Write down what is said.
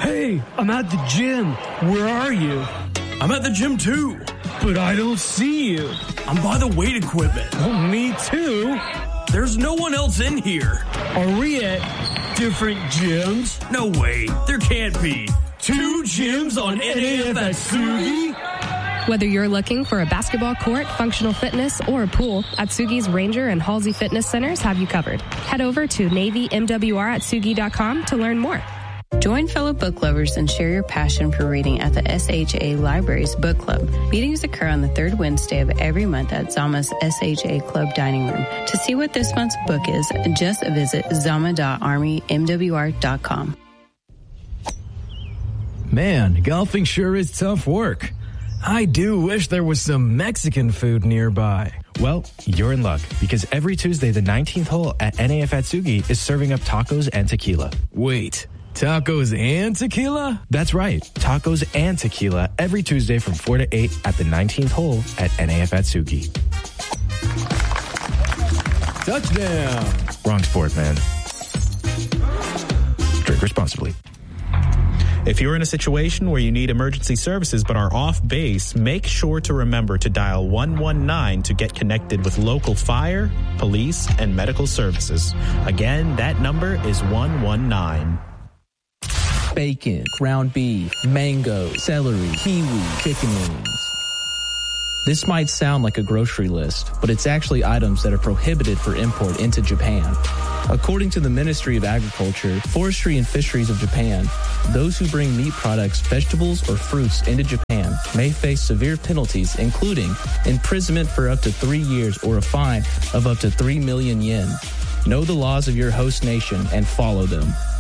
Hey, I'm at the gym. Where are you? I'm at the gym too. But I don't see you. I'm by the weight equipment. Oh, me too. There's no one else in here. Are we at different gyms? No way. There can't be. 2 gyms on NAF at Sugi? Whether you're looking for a basketball court, functional fitness, or a pool, Atsugi's Ranger and Halsey Fitness Centers have you covered. Head over to NavyMWR@Sugi.com to learn more. Join fellow book lovers and share your passion for reading at the SHA Libraries Book Club. Meetings occur on the third Wednesday of every month at Zama's SHA Club Dining Room. To see what this month's book is, just visit zama.armymwr.com. Man, golfing sure is tough work. I do wish there was some Mexican food nearby. Well, you're in luck, because every Tuesday, the 19th hole at NAF Atsugi is serving up tacos and tequila. Wait, tacos and tequila? That's right, tacos and tequila every Tuesday from 4 to 8 at the 19th hole at NAF Atsugi. Touchdown! Wrong sport, man. Drink responsibly. If you're in a situation where you need emergency services but are off base, make sure to remember to dial 119 to get connected with local fire, police, and medical services. Again, that number is 119. Bacon, ground beef, mango, celery, kiwi, chicken wings. This might sound like a grocery list, but it's actually items that are prohibited for import into Japan. According to the Ministry of Agriculture, Forestry and Fisheries of Japan, those who bring meat products, vegetables, or fruits into Japan may face severe penalties, including imprisonment for up to 3 years or a fine of up to 3 million yen. Know the laws of your host nation and follow them.